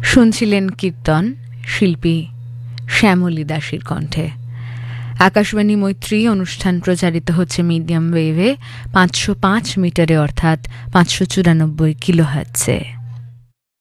শুনছিলেন কীর্তন শিল্পী শ্যামলী দাসীর কণ্ঠে। আকাশবাণী মৈত্রী অনুষ্ঠান প্রচারিত হচ্ছে মিডিয়াম ওয়েভে 505 মিটারে অর্থাৎ 594 কিলোহার্টজে।